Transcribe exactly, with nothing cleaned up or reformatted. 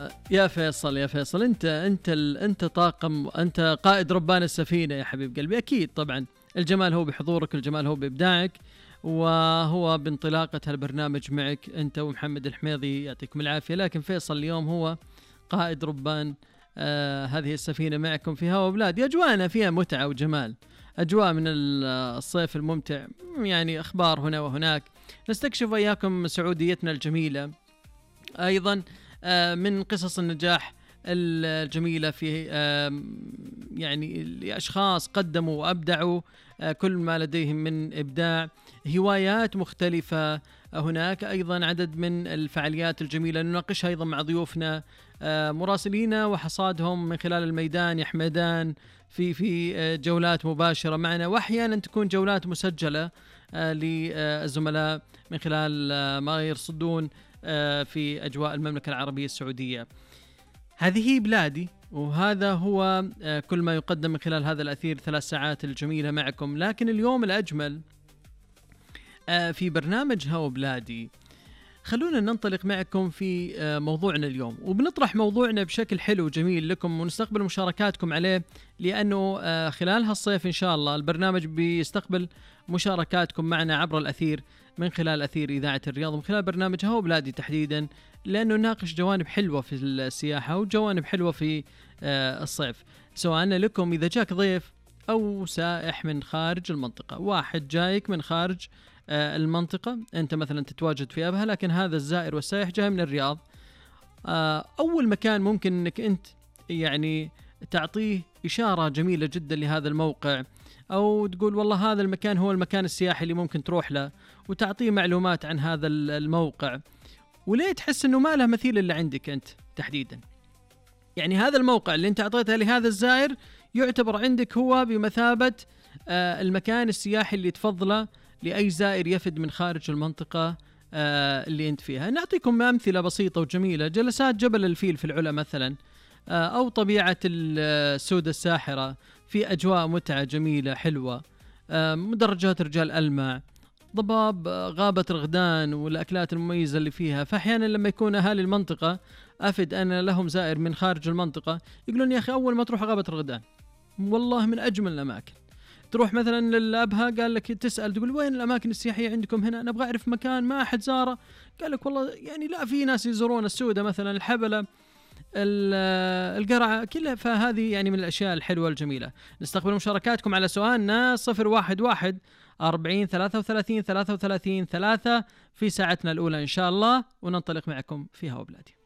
يا فيصل يا فيصل انت انت ال... انت طاقم، انت قائد ربان السفينه يا حبيب قلبي. اكيد طبعا الجمال هو بحضورك، الجمال هو بابداعك، وهو بانطلاقه هالبرنامج معك انت ومحمد الحميضي، يعطيكم العافيه. لكن فيصل اليوم هو قائد ربان آه هذه السفينه معكم في هوا بلادي. اجواءنا فيها متعه وجمال، اجواء من الصيف الممتع، يعني اخبار هنا وهناك، نستكشف وياكم سعوديتنا الجميله. ايضا من قصص النجاح الجميلة في يعني لأشخاص قدموا وأبدعوا كل ما لديهم من إبداع، هوايات مختلفة هناك. أيضا عدد من الفعاليات الجميلة نناقشها أيضا مع ضيوفنا مراسلينا وحصادهم من خلال الميدان يا حمدان في في جولات مباشرة معنا، وأحيانا تكون جولات مسجلة للزملاء من خلال ما يرصدون في أجواء المملكة العربية السعودية. هذه بلادي، وهذا هو كل ما يقدم من خلال هذا الأثير، ثلاث ساعات الجميلة معكم. لكن اليوم الأجمل في برنامج هوا بلادي، خلونا ننطلق معكم في موضوعنا اليوم، وبنطرح موضوعنا بشكل حلو وجميل لكم، ونستقبل مشاركاتكم عليه، لأنه خلال هالصيف إن شاء الله البرنامج بيستقبل مشاركاتكم معنا عبر الأثير من خلال أثير إذاعة الرياض، ومن خلال برنامج هوا بلادي تحديدا، لأنه ناقش جوانب حلوة في السياحة وجوانب حلوة في الصيف، سواء لكم إذا جاك ضيف أو سائح من خارج المنطقة. واحد جايك من خارج المنطقة، أنت مثلا تتواجد في أبها، لكن هذا الزائر والسائح جاي من الرياض، أول مكان ممكن أنك أنت يعني تعطيه إشارة جميلة جدا لهذا الموقع، أو تقول والله هذا المكان هو المكان السياحي اللي ممكن تروح له، وتعطيه معلومات عن هذا الموقع، وليه تحس أنه ما له مثيل إلا عندك أنت تحديدا. يعني هذا الموقع اللي أنت أعطيته لهذا الزائر يعتبر عندك هو بمثابة المكان السياحي اللي تفضله لأي زائر يفد من خارج المنطقة اللي أنت فيها. نعطيكم أمثلة بسيطة وجميلة: جلسات جبل الفيل في العلا مثلا، أو طبيعة السودة الساحرة في أجواء متعة جميلة حلوة، مدرجات رجال ألمع، ضباب غابة رغدان والأكلات المميزة اللي فيها. فأحيانا لما يكون أهالي المنطقة أفد أنا لهم زائر من خارج المنطقة، يقولون يا أخي أول ما تروح غابة رغدان والله من أجمل الأماكن. تروح مثلا للأبها، قال لك تسأل تقول وين الأماكن السياحية عندكم هنا، نبغى أعرف مكان ما أحد زاره، قال لك والله يعني لا، في ناس يزورون السودة مثلا، الحبلة، القرعة كلها. فهذه يعني من الأشياء الحلوة الجميلة. نستقبل مشاركاتكم على سؤالنا صفر واحد واحد أربعين ثلاثة وثلاثين ثلاثة وثلاثين ثلاثة في ساعتنا الأولى إن شاء الله، وننطلق معكم في هوا بلادي.